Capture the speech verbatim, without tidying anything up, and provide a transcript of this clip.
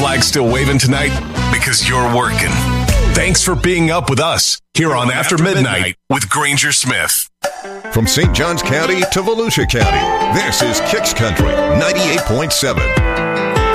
flag still waving tonight? Because you're working. Thanks for being up with us here on After Midnight with Granger Smith. From Saint Johns County to Volusia County, this is Kicks Country ninety-eight point seven.